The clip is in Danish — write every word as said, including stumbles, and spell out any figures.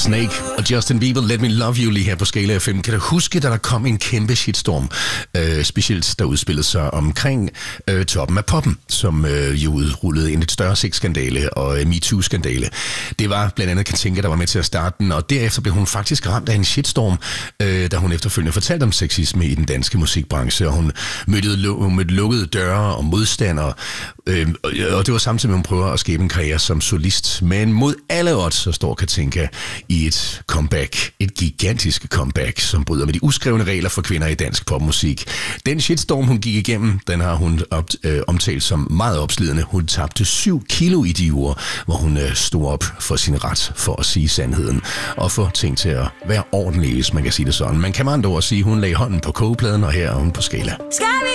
Snake og Justin Bieber, Let Me Love You lige her på Skala F M. Kan du huske, da der kom en kæmpe shitstorm, øh, specielt der udspillede sig omkring øh, toppen af poppen, som øh, jo udrullede en lidt større sexskandale og øh, MeToo-skandale. Det var blandt andet Katinka, der var med til at starte den, og derefter blev hun faktisk ramt af en shitstorm, øh, da hun efterfølgende fortalte om sexisme i den danske musikbranche, og hun mødte, hun mødte lukkede døre og modstandere, øh, og det var samtidig med, at hun prøver at skabe en karriere som solist. Men mod alle odds, så står Katinka i et comeback, et gigantisk comeback, som bryder med de uskrevne regler for kvinder i dansk popmusik. Den shitstorm, hun gik igennem, den har hun op, øh, omtalt som meget opslidende. Hun tabte syv kilo i de uger, hvor hun øh, stod op for sin ret for at sige sandheden, og få ting til at være ordentlige, hvis man kan sige det sådan. Man kan med andre ord sige, at hun lagde hånden på kogepladen, og her er hun på Skala. Skal vi